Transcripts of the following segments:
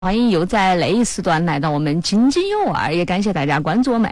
欢迎又在那一时段来到我们津津有味，也感谢大家关注我们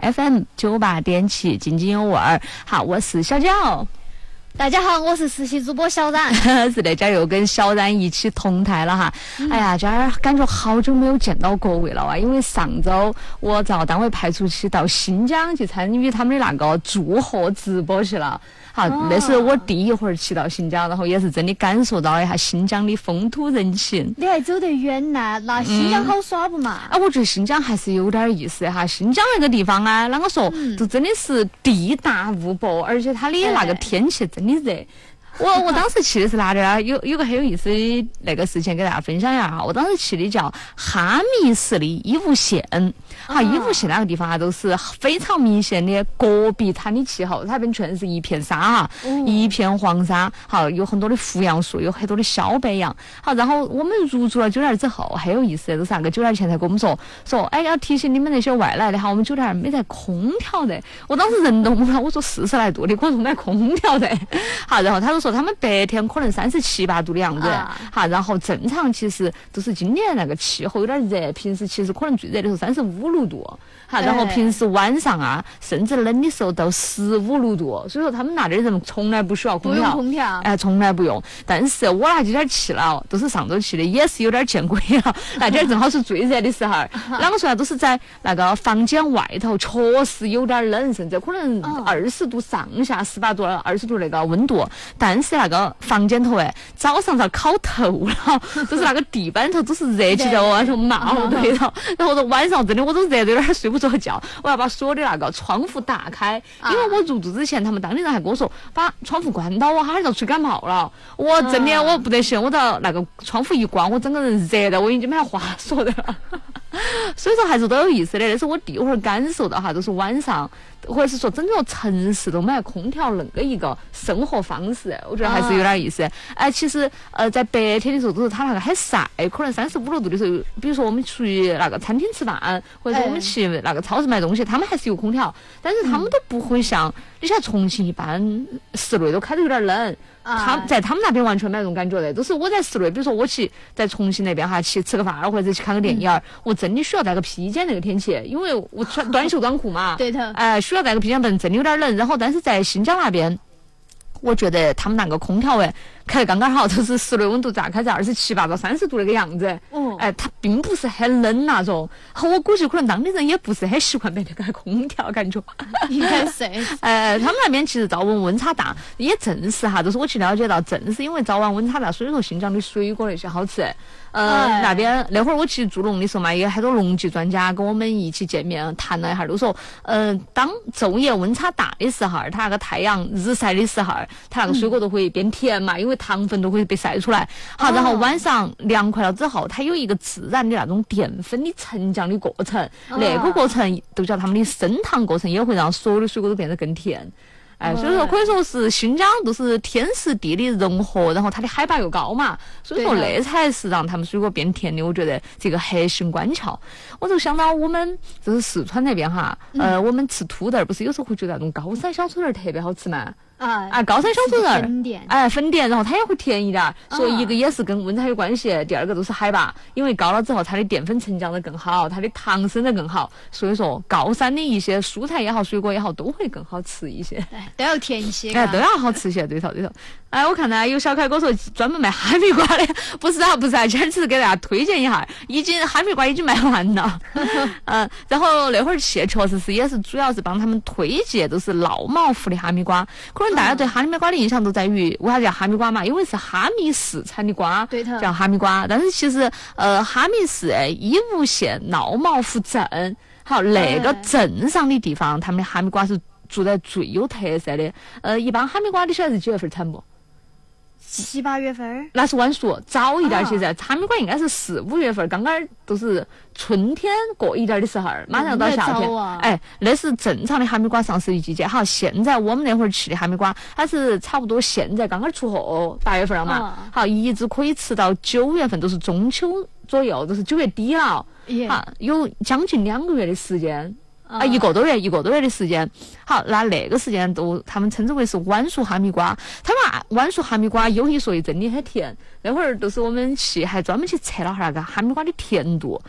FM98.7津津有味。好，我是小娇。 大家好，我是实习主播小冉。 是的，今儿又跟小冉一起同台了哈。哎呀，今儿感觉好久没有见到各位了啊，因为上周我遭单位派出去到新疆去参与他们的那个祝贺直播去了。好，那是我第一回去到新疆，然后也是真的感受到了一下新疆的风土人情。 你还走得远呢，那新疆好耍不嘛？ 我觉得新疆还是有点意思哈。新疆那个地方啊，啷个说，就真的是地大物博，而且它的那个天气真的热。我当时去的是哪里啊？有个很有意思的那个事情给大家分享一下哈。我当时去的叫哈密市的伊吾县，伊吾县那个地方啊，都是非常明显的戈壁滩的气候，它那边全是一片沙哈，一片黄沙，好，有很多的胡杨树，有很多的小白杨。好，然后我们入住了酒店之后，很有意思的都是那个酒店前台跟我们说，哎，要提醒你们那些外来的哈，我们酒店没带空调的。我当时人都懵了，我说40来度的，我说没空调的。好，然后他就说他们白天可能37、8度的样子，好，然后正常其实都是今年那个气候有点热，平时其实可能最热的时候35、6度，好，然后平时晚上啊，甚至冷的时候到15、6度，所以说他们那里的人从来不需要空调， 不用空调， 从来不用。但是我那几天去了，都是上周去的，也是有点见鬼了。那点正好是最热的时候，啷个说啊，都是在那个房间外头，确实有点冷，甚至可能20度上下，18度、20度那个温度，但是那个房间头早上遭烤透了，就是那个地板头都是热气在往上冒对头，然后晚上真的我都热得有点睡不着觉，我要把所有的那个窗户打开，因为我入住之前他们当地人还跟我说把窗户关到，我哈要吹感冒了，我真的我不得行，我到那个窗户一关，我整个人热的我已经没有话说的了。所以说还是都有意思的，那是我第一会儿感受到哈，都是晚上或者是说整个城市都没有空调那个一个生活方式，我觉得还是有点意思。其实在白天的时候都是它那个很晒，可能35、6度的时候，比如说我们出去那个餐厅吃饭，或者说我们去那个超市买东西，他们还是有空调，但是他们都不会像你像重庆一般室内都开得有点冷。在他们那边完全没有那种感觉的，都是我在室内，比如说我去在重庆那边哈，去吃个饭或者去看个电影，我真的需要带个披肩那个天气，因为我穿短袖短裤嘛， 对头， 需要带个披肩，真的有点冷。然后但是在新疆那边，我觉得他们那个空调开得刚刚好，就是室内温度大概在27、8到30度那个样子。它并不是很冷那种。我估计可能当地人也不是很习惯那个空调感觉。 应该是。 他们那边其实早晚温差大，也正是哈，都是我去了解到，正是因为早晚温差大，所以说新疆的水果那些好吃。那边那会儿我去助农的时候嘛，也有很多农技专家跟我们一起见面谈了一下，都说，当昼夜温差大的时候，它那个太阳日晒的时候，它那个水果都会变甜嘛，因为糖分都会被晒出来。好，然后晚上凉快了之后，它有一个自然的那种淀粉的沉降的过程，那个过程都叫他们的升糖过程，也会让所有的水果都变得更甜。所以说可以说是新疆都是天时地利人和，然后它的海拔又高嘛，所以说那才是让他们水果变甜的，我觉得这个核心关窍。我就想到我们就是四川那边哈，我们吃土豆不是有时候会觉得那种高山小土豆特别好吃嘛。高山小土豆粉点，然后它也会甜一点，所以一个也是跟温差有关系，第二个都是海拔，因为高了之后它的淀粉沉降的更好，它的糖升的更好，所以说高山的一些蔬菜也好，水果也好，都会更好吃一些， 都要甜一些， 都要好吃一些，对头。我看到有小凯跟我说专门卖哈密瓜的，不是啊，今儿只是给大家推荐一下，哈密瓜已经卖完了。然后那会儿去确实是也是主要是帮他们推荐都是老毛福的哈密瓜，可能大家对哈密瓜的印象都在于为啥叫哈密瓜嘛？因为是哈密市产的瓜， 对头， 叫哈密瓜。但是其实哈密市伊吾县老毛福镇，好那个镇上的地方，他们的哈密瓜是做得最有特色的。一般哈密瓜你晓得是几月份产不 ？7、8月份， 那是晚熟，早一点现在哈密瓜应该是4、5月份，刚刚都是春天过一点的时候，马上到夏天。那是正常的哈密瓜上市的季节。好，现在我们那会儿吃的哈密瓜，它是差不多现在刚刚出货8月份了嘛。好，一直可以吃到9月份，都是中秋左右，都是9月底了。有将近2个月的时间。 啊，一个多月的时间。好，那个时间都他们称之为是晚熟哈密瓜。他们晚熟哈密瓜有一说一，真的很甜。那会儿都是我们去还专门去测了哈那个哈密瓜的甜度，